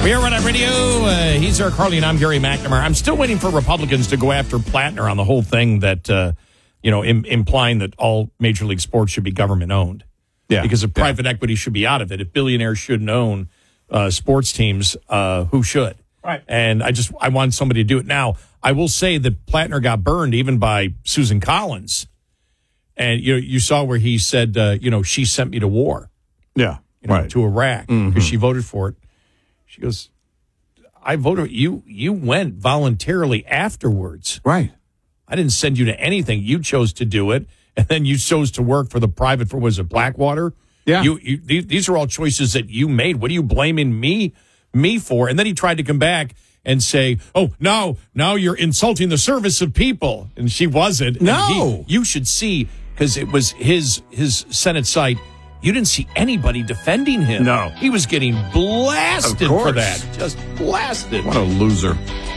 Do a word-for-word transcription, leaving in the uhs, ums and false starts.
We are on radio. Uh, he's our Carly, and I'm Gary McNamara. I'm still waiting for Republicans to go after Plattner on the whole thing that, uh, you know, im- implying that all Major League sports should be government owned. Yeah. Because if yeah. private equity should be out of it, if billionaires shouldn't own uh, sports teams, uh, who should? Right. And I just I want somebody to do it. Now, I will say that Plattner got burned even by Susan Collins. And you you saw where he said, uh, you know, she sent me to war. Yeah. You know, right. to Iraq because mm-hmm. she voted for it. She goes, I voted. You you went voluntarily afterwards. Right. I didn't send you to anything. You chose to do it, and then you chose to work for the private for was it Blackwater? Yeah. You, you these are all choices that you made. What are you blaming me me for? And then he tried to come back and say, "Oh, now now you're insulting the service of people," and she wasn't. No, he, you should see because it was his his Senate site. You didn't see anybody defending him. No. He was getting blasted Of course. for that. Just blasted. What a loser.